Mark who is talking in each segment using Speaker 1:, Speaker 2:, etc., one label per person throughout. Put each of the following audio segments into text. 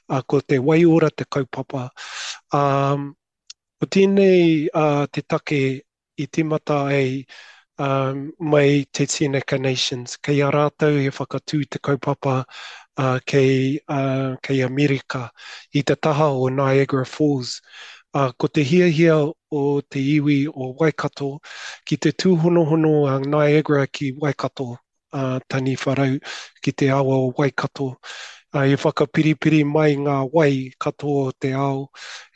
Speaker 1: ko te waiora te kaupapa. O tēnei te take i timata ai mai te Seneca Nations. Kei a rātou he whakatū te kaupapa kei Amerika i te taha o Niagara Falls. Ko te hiahia o te iwi o Waikato, ki te tūhonohono a Niagara ki Waikato, tani wharau ki te awa o Waikato. I whakapiripiri mai ngā wai katoa o te ao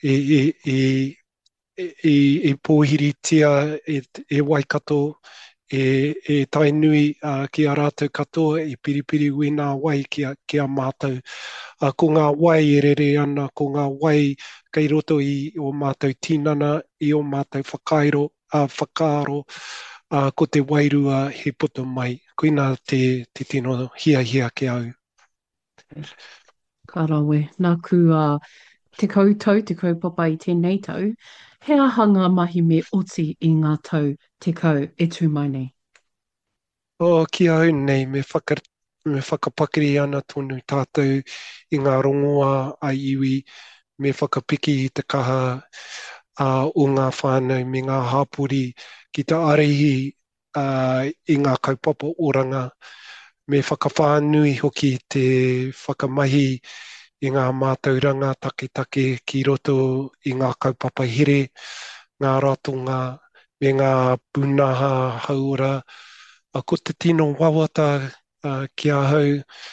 Speaker 1: i pōhiritia e Waikato, e tainui ki a rātou katoa, i piripiri ui ngā wai ki a mātou. Ko ngā wai e rere ana, ko ngā wai kei roto i o mātou tinana, i o mātou whakaaro, ko te wairua he puta mai. Koina te tino hiahia ke au.
Speaker 2: Ka rawe, nā ku te koutou, te kaupapa i tēnei tau, he ahanga mahi me oti i ngā tau te kau e tū mai nei?
Speaker 1: Ki au nei, me whakapakiri ana tonu tātou i ngā rongoa a iwi, me whakapiki i te kaha o ngā whānau, me ngā hāpuri, ki te arehi i ngā kaupapa oranga, me whakawhānui hoki te whakamahi i ngā mātauranga take ki roto i ngā kaupapa here, ngā ratonga, me ngā punaha haura. Ko te tino wawata ki a hau,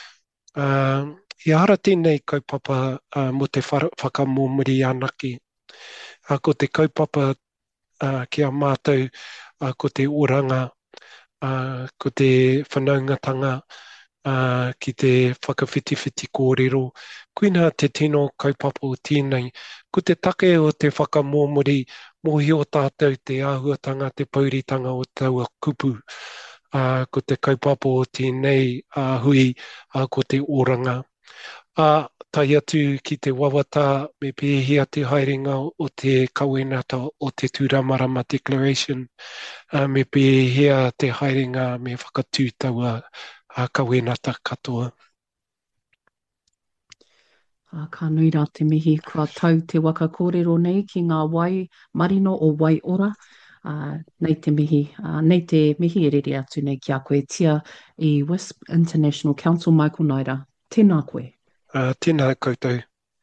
Speaker 1: i ara tēnei kaupapa mo te whakamomori anake. Ko te kaupapa ki a mātou, ko te oranga, ko te whanaungatanga, ki te whakawhitiwhiti kōrero. Koina te tino kaupapa o tēnei. Ko te take o te whakamomori, mohi o tātou te āhuatanga, te pauritanga o taua kupu. Ko te kaupapa o tēnei hui, ko te oranga. Tai atu ki te wawata me pēhia te haerenga o te kawenata o te Tūramarama Declaration, me pēhia te haerenga me whakatūtaua kawenata katoa.
Speaker 2: Ka nui rā te mihi, kua tau te waka kōrero nei ki ngā wai marino o wai ora. Nei te mihi e rere atu nei ki a koe tia i WISP International Council, Michael Naira. Tēnā koe.
Speaker 1: Tēnā koutou.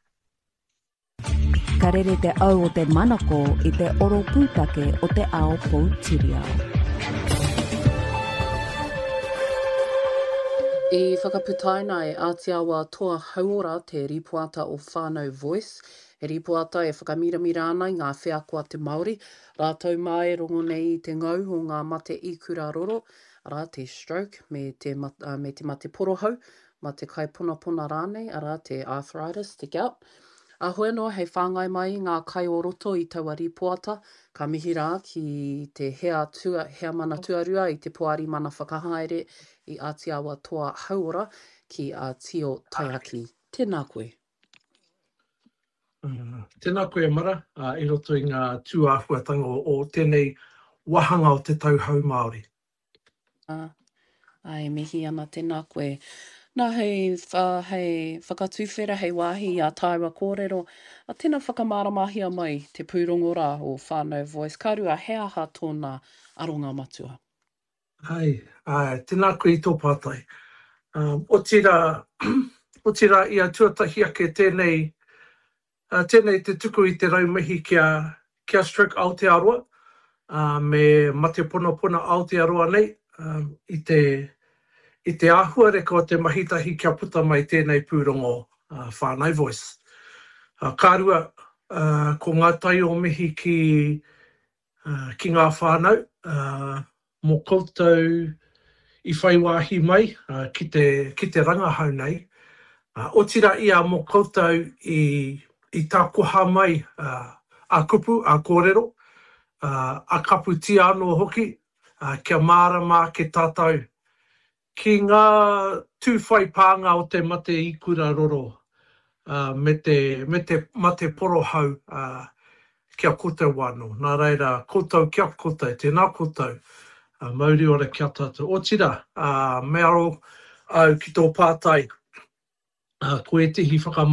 Speaker 3: Ka rere te au o te manako i te oro pūtake o te ao Poutireo.
Speaker 2: I whakaputāina e Ātiawa toa hauora te ripuata o whānau Voice. E ripuata e whakamiramira ana i ngā wheakoa te Māori. Rātou mai rongo nei i te ngau o ngā mate i kura roro, rā te stroke me te mate porohau, ma te kaipunapuna rānei, arā te arthritis, te gout. Ahoe noa hei whāngai mai ngā kai o roto i taua ripuata, ka mihi rā ki te hea mana tuarua i te poari mana whakahaere i Ātiawa toa hauora ki a Tio Taiaki. Tēnā koe.
Speaker 4: Tēnā koe mara, i roto i ngā tūāhuatanga o tēnei wahanga o te tauhau Māori.
Speaker 2: Ai, mihi ana, tēnā koe. Nā hei whakatuwhera hei wāhi a Tāua kōrero, a tēnā whakamaramahia mai te pūrongo rā o whānau Voice. Ka rua, he aha tōna aronga matua?
Speaker 4: Ai, tēnā koe i tō pātai. O tira i a tuatahi ake tēnei te tuku i te raumihi kia stroke Aotearoa, me mate puna Aotearoa nei, i te āhua reko te mahitahi kia puta mai tēnei pūrongo whānau Voice. Ka rua, ko ngā tai o mihi ki ngā whānau, mō koutou i whaiwāhi mai ki te rangahau nei. O tira ia mō koutou i tā koha mai a kupu, a kōrero, a kapu ti anō hoki, kia mārama ke tātou. Ki ngā tūwhai pānga o te mate i kura roro, me te mate porohau kia koutou wāno. Nā reira, koutou kia koutou, tēnā koutou, mauri ora kia tātou. O tira, me aro au ki tō pātai, koe tihi